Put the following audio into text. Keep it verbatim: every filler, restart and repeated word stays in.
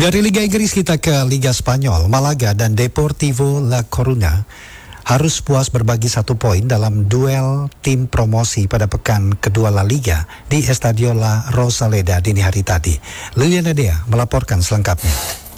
Dari Liga Inggris kita ke Liga Spanyol. Malaga dan Deportivo La Coruña harus puas berbagi satu poin dalam duel tim promosi pada pekan kedua La Liga di Estadio La Rosaleda dini hari tadi. Liliana Dea melaporkan selengkapnya.